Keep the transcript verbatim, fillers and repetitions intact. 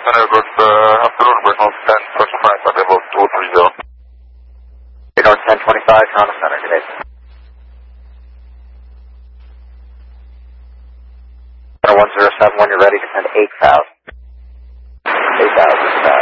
Center, good uh, afternoon, personal ten twenty-five, level two three zero. North ten twenty-five, Toronto Center, good day. one zero seven one, you're ready to send eight thousand. eight thousand.